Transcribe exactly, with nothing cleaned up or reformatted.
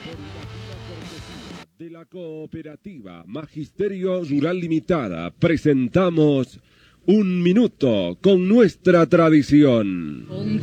De la cooperativa Magisterio Rural Limitada presentamos Un Minuto con nuestra tradición.